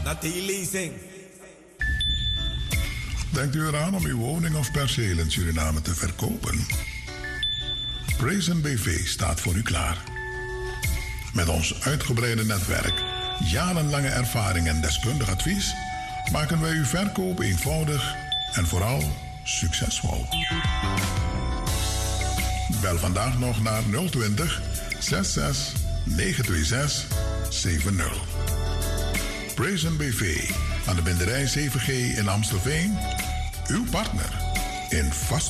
Dat die leasing. Denkt u eraan om uw woning of perceel in Suriname te verkopen? Praisen BV staat voor u klaar. Met ons uitgebreide netwerk, jarenlange ervaring en deskundig advies maken wij uw verkoop eenvoudig en vooral succesvol. Bel vandaag nog naar 020 66 926 70. Praisen BV aan de binderij 7G in Amstelveen. Uw partner in vastgoed.